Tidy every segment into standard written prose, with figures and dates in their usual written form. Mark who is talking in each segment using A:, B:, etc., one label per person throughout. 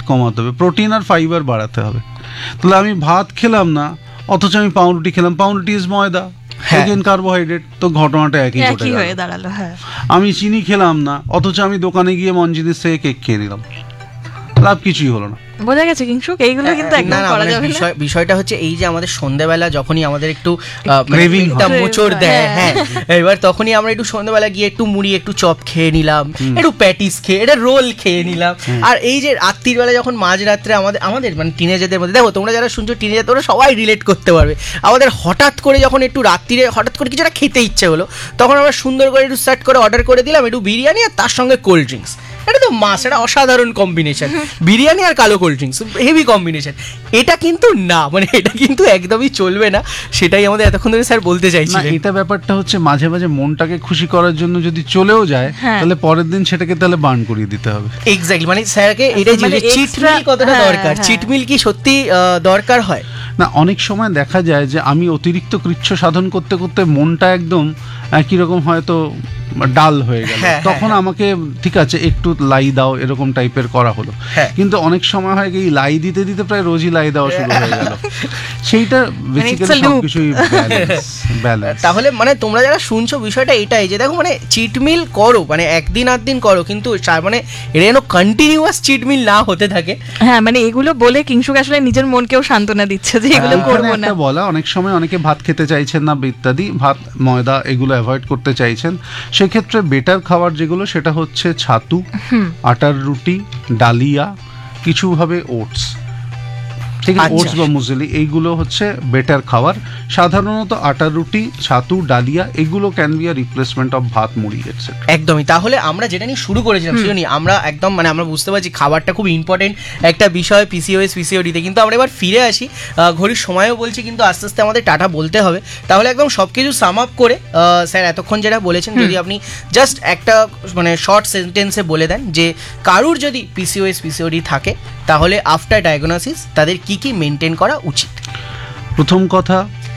A: কমাতে হবে, প্রোটিন আর ফাইবার বাড়াতে হবে। তাহলে আমি ভাত খেলাম না, অথচ আমি পাউরুটি খেলাম, পাউরুটি ইজ ময়দা, কার্বোহাইড্রেট, তো ঘটনাটা একই হয়ে দাঁড়ালো। আমি চিনি খেলাম না, অথচ আমি দোকানে গিয়ে মঞ্জিনিস থেকে কেক খেয়ে নিলাম, লাভ কিছুই হলো না।
B: বোঝা গেছে কিংশুক, এইগুলো কিন্তু একদম করা যাবে না।
C: বিষয়টা হচ্ছে এই যে আমাদের সন্ধ্যাবেলা যখনই আমাদের একটু মোচড় দেয়, হ্যাঁ, এবার তখনই আমরা একটু সন্ধ্যাবেলা গিয়ে একটু মুড়ি, একটু চপ খেয়ে নিলাম, একটু প্যাটিস খেয়ে, এটা রোল খেয়ে নিলাম। আর এই যে রাত্রির বেলা যখন মাঝরাত্রে আমাদের মানে টিনেজারদের মধ্যে, দেখো তোমরা যারা শুনছো টিনেজার, তোমরা সবাই রিলেট করতে পারবে, আমাদের হঠাৎ করে যখন একটু রাত্রিরে হঠাৎ করে কিছু একটা খেতে ইচ্ছে হলো, তখন আমরা সুন্দর করে একটু সার্ট করে অর্ডার করে দিলাম একটু বিরিয়ানি আর তার সঙ্গে কোল্ড ড্রিঙ্কস। এটা তো মাস, এটা অসাধারণ কম্বিনেশন, বিরিয়ানি আর কালো কোল্ড ড্রিঙ্কস, হেভি কম্বিনেশন। এটা কিন্তু না, মানে এটা কিন্তু একদমই চলবে না, সেটাই আমাদের এতক্ষণ ধরে স্যার বলতে চাইছি।
A: এটা ব্যাপারটা হচ্ছে মাঝে মাঝে মনটাকে খুশি করার জন্য যদি চলেও যায়, তাহলে পরের দিন সেটাকে তাহলে বার্ন করিয়ে দিতে হবে।
C: এক্স্যাক্টলি, মানে স্যারকে এটাই চিট মিল কতটা দরকার, চিট মিল কি সত্যি দরকার হয়
A: না? অনেক সময় দেখা যায় যে আমি অতিরিক্ত কৃচ্ছ সাধন করতে করতে মনটা একদম কিরকম হয়তো ডাল হয়ে গেল, তখন আমাকে ঠিক আছে একটু লাই দাও, এরকম টাইপের করা হলো। কিন্তু অনেক সময় হয় কি, লাই দিতে দিতে প্রায় রোজই লাই দেওয়া শুরু হয়ে গেল, সেইটা বেসিক্যালি সবকিছুই ব্যালেন্স।
C: তাহলে মানে তোমরা যারা শুনছো বিষয়টা এটাই যে দেখো, মানে চিট মিল করো, মানে একদিন আধ দিন করো, কিন্তু মানে এটা যেন কন্টিনিউয়াস চিট মিল না হতে থাকে।
B: হ্যাঁ, মানে এগুলো বলে কিংশুক আসলে নিজের মনকেও সান্ত্বনা দিচ্ছে যে এগুলো করবো না।
A: বলা অনেক সময় অনেকে ভাত খেতে চাইছেন না ইত্যাদি, ভাত ময়দা এগুলো অ্যাভয়েড করতে চাইছেন, সেক্ষেত্রে বেটার খাবার যেগুলো সেটা হচ্ছে ছাতু, আটার রুটি, ডালিয়া, কিছুভাবে ওটস, ঠিক আছে, ওটস বা মুসলি, এইগুলো হচ্ছে বেটার খাবার। সাধারণত আটার রুটি, ছাতু, ডালিয়া এগুলো can be a replacement of ভাত, মুড়ি এটসেট্রা।
C: একদমই। তাহলে আমরা যেটা নিয়ে শুরু করেছিলাম সেটা নিয়ে আমরা একদম মানে আমরা বুঝতে পারছি খাবারটা খুব ইম্পর্টেন্ট একটা বিষয় পিসিওএস পিসিওডিতে। কিন্তু আমরা এবার ফিরে আসি, ঘড়ির সময়ও বলছি, কিন্তু আস্তে আস্তে আমাদের টাটা বলতে হবে। তাহলে একদম সব কিছু সাম আপ করে স্যার এতক্ষণ যেটা বলেছেন, যদি আপনি জাস্ট একটা মানে শর্ট সেন্টেন্সে বলে দেন যে কারুর যদি পিসিওএস পিসিওডি থাকে তাহলে আফটার ডায়াগনোসিস তাদের কি কি মেনটেন করা উচিত।
A: প্রথম কথা,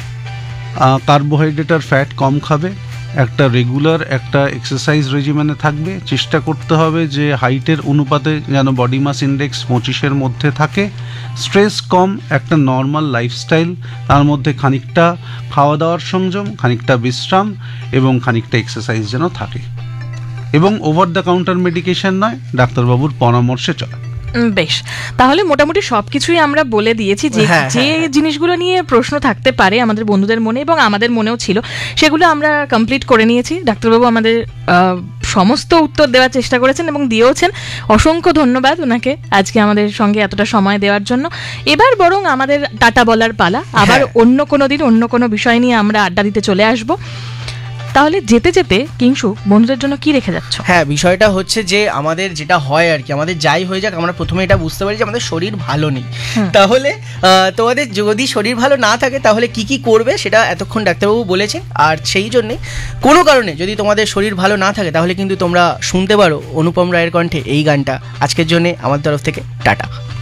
A: কার্বোহাইড্রেট আর ফ্যাট কম খাবে, একটা রেগুলার একটা এক্সারসাইজ রেজিমেনে থাকবে, চেষ্টা করতে হবে যে হাইটের অনুপাতে যেন বডি মাস ইন্ডেক্স 25-এর মধ্যে থাকে, স্ট্রেস কম, একটা নর্মাল লাইফস্টাইল, তার মধ্যে খানিকটা খাওয়া দাওয়ার সংযম, খানিকটা বিশ্রাম এবং খানিকটা এক্সারসাইজ যেন থাকে, এবং ওভার দ্য কাউন্টার মেডিকেশন নয়, ডাক্তারবাবুর পরামর্শে চলা।
B: বেশ, তাহলে মোটামুটি সবকিছুই আমরা বলে দিয়েছি। যে যে জিনিসগুলো নিয়ে প্রশ্ন থাকতে পারে আমাদের বন্ধুদের মনে এবং আমাদের মনেও ছিল, সেগুলো আমরা কমপ্লিট করে নিয়েছি। ডাক্তারবাবু আমাদের সমস্ত উত্তর দেওয়ার চেষ্টা করেছেন এবং দিয়েওছেন। অসংখ্য ধন্যবাদ ওনাকে আজকে আমাদের সঙ্গে এতটা সময় দেওয়ার জন্য। এবার বরং আমাদের টাটা বলার পালা, আবার অন্য কোনো দিন অন্য কোনো বিষয় নিয়ে আমরা আড্ডা দিতে চলে আসবো। তাহলে যেতে যেতে কিংশুক বন্ধুদের জন্য কি রেখে যাচ্ছ?
C: হ্যাঁ, বিষয়টা হচ্ছে যে আমাদের যেটা হয় আর কি, আমাদের যাই হয়ে যাক, আমরা প্রথমে এটা বুঝতে পারি যে আমাদের শরীর ভালো নেই। তাহলে তোমাদের যদি শরীর ভালো না থাকে তাহলে কি কি করবে সেটা এতক্ষণ ডাক্তারবাবু বলেছেন। আর সেই জন্যে কোনো কারণে যদি তোমাদের শরীর ভালো না থাকে তাহলে কিন্তু তোমরা শুনতে পারো অনুপম রায়ের কণ্ঠে এই গানটা। আজকের জন্যে আমার তরফ থেকে টাটা।